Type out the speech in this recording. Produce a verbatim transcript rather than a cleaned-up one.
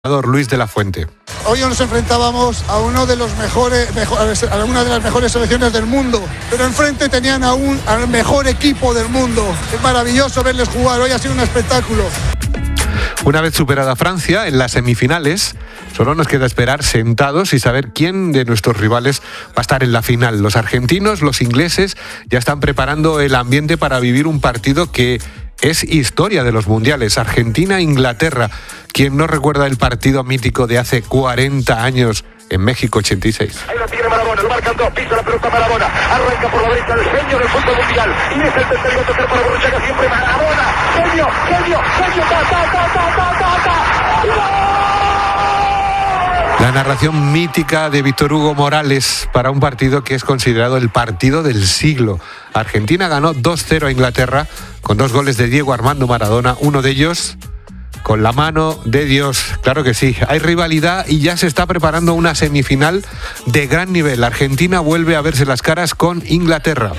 Luis de la Fuente. Hoy nos enfrentábamos a uno de los mejores, mejor, a una de las mejores selecciones del mundo, pero enfrente tenían a un, al mejor equipo del mundo. Es maravilloso verles jugar, hoy ha sido un espectáculo. Una vez superada Francia en las semifinales, solo nos queda esperar sentados y saber quién de nuestros rivales va a estar en la final. Los argentinos, los ingleses ya están preparando el ambiente para vivir un partido que es historia de los mundiales. Argentina-Inglaterra. ¿Quién no recuerda el partido mítico de hace cuarenta años en México ochenta y seis? Ahí lo tiene Maradona, lo marcan dos, pisa la pelota Maradona, arranca por la derecha el genio del fútbol mundial, y es el tercer gol tercer para Borruchaga, siempre Maradona, genio, genio, genio, ta, ta, ta, ta, ta, ta, ta. ¡Gol! La narración mítica de Víctor Hugo Morales para un partido que es considerado el partido del siglo. Argentina ganó dos cero a Inglaterra con dos goles de Diego Armando Maradona, uno de ellos con la mano de Dios. Claro que sí, hay rivalidad y ya se está preparando una semifinal de gran nivel. Argentina vuelve a verse las caras con Inglaterra.